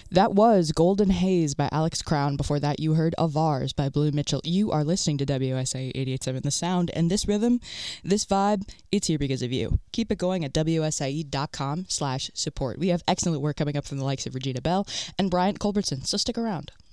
That was Golden Haze by Alex Crown. Before that, you heard Of Ours by Blue Mitchell. You are listening to WSA 88.7 The Sound, and this rhythm, this vibe, it's here because of you. Keep it going at WSIE.com/support. We have excellent work coming up from the likes of Regina Bell and Bryant Culbertson, so stick around.